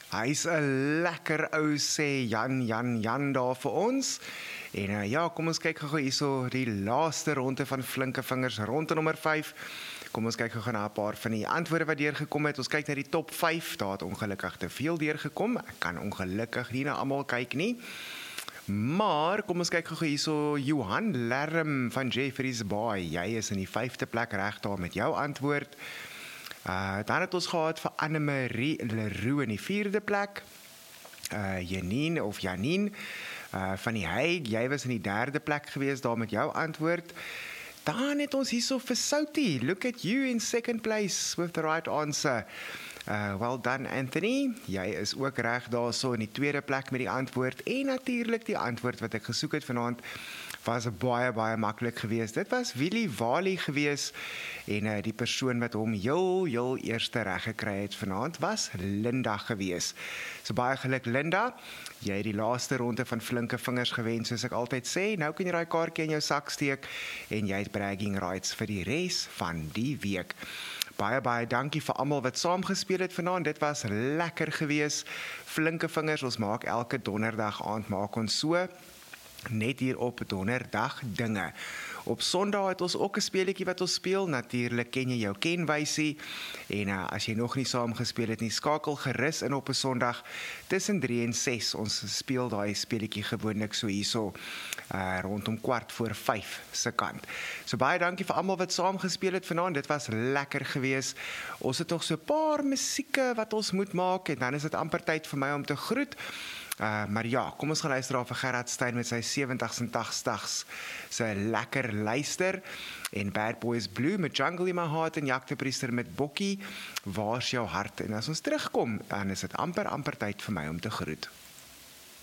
Hy's 'n lekker ou, sê Jan daar vir ons. En ja, kom ons kyk gou hierso die laaste ronde van Flinke Vingers, ronde nommer 5. Kom ons kyk gou na 'n paar van die antwoorde wat deurgekom het. Ons kyk na die top 5. Daar het ongelukkig te veel deurgekom. Ek kan ongelukkig nie na almal kyk nie. Maar kom ons kyk gou hierso, Johan Lerm van Jeffreys Bay. Jy is in die 5de plek reg daar met jou antwoord. Dan het ons gehad vir Annemarie Leroux in die 4de plek. Janine van die Haig, jy was in die 3de plek gewees daar met jou antwoord. Dan het ons hierso vir Soutie. Look at you in 2nd place with the right answer. Well done, Anthony. Jy is ook reg daarso in die 2de plek met die antwoord. En natuurlik die antwoord wat ek gesoek het vanaand was baie maklik geweest. Dit was Willie Wally geweest en die persoon wat hom heel eerste reg gekry het vanaand was Linda geweest. So baie geluk Linda. Jy het die laaste ronde van Flinke Vingers gewen, soos ek altyd sê. Nou kan jy daai kaartjie in jou sak steek en jy het bragging rights vir die res van die week. Baie dankie vir almal wat saamgespeel het vanaand. Dit was lekker geweest. Flinke Vingers, ons maak elke donderdag aand maak ons so. Net hier op donderdag dinge. Op Sondag het ons ook 'n speletjie wat ons speel. Natuurlik ken jy jou kenwysie. En as jy nog nie saam gespeel het nie, skakel gerus in op 'n Sondag tussen 3 en 6. Ons speel daai speletjie gewoonlik so hierso rondom 4:45 se kant. So baie dankie vir almal wat saam gespeel het vanaand. Dit was lekker geweest. Ons het nog so 'n paar musieke wat ons moet maak en dan is dit amper tyd vir my om te groet. Maar ja, kom ons gaan luister daar vir Gerard Stein met sy 70s en 80s sy lekker luister. En Bad Boys Blue met Jungle in My Heart en Jack de Priester met Bokkie, Waar's jou hart? En as ons terugkom, dan is dit amper tyd vir my om te groet.